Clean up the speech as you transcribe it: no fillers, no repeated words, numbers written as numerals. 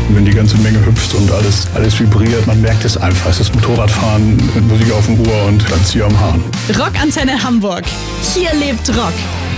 Und wenn die ganze Menge hüpft und alles vibriert, man merkt es einfach. Es ist Motorradfahren mit Musik auf dem Ohr und dann Zieher am Hahn. Rockantenne Hamburg. Hier lebt Rock.